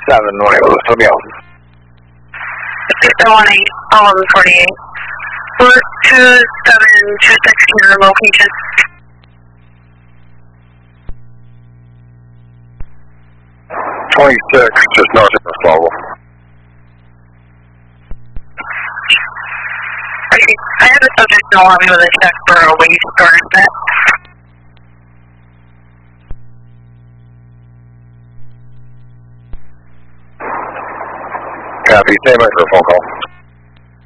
1148. 618, 1148. Route 2726 to your location. Just north of Roswell. Okay, I have a subject to allow me with a check for a wage start set. Copy, stand by for a phone call.